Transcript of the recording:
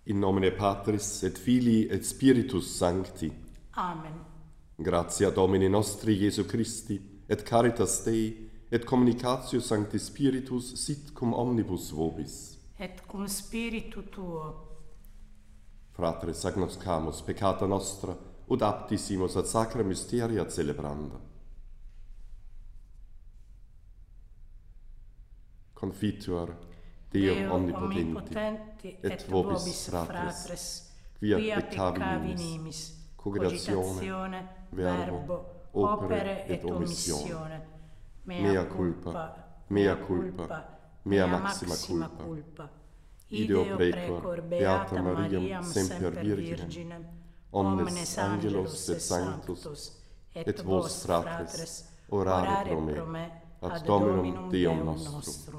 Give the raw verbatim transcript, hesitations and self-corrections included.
In nomine Patris et Filii et Spiritus Sancti. Amen. Gratia Domini nostri Iesu Christi, et caritas Dei, et communicatio Sancti Spiritus sit cum omnibus vobis. Et cum spiritu tuo. Fratres agnoscamus peccata nostra, ut aptissimus ad sacra mysteria celebranda. Confitur Deum Deo omnipotenti, omnipotenti, et vobis fratres, quia peccavi nimis, cogitatione, verbo, opere et omissione. Mea culpa, mea culpa, mea maxima culpa. Ideo precor Beata Mariam semper Virginem, omnes angelos et sanctus, et vos fratres, orare pro me, ad Dominum Deum nostrum.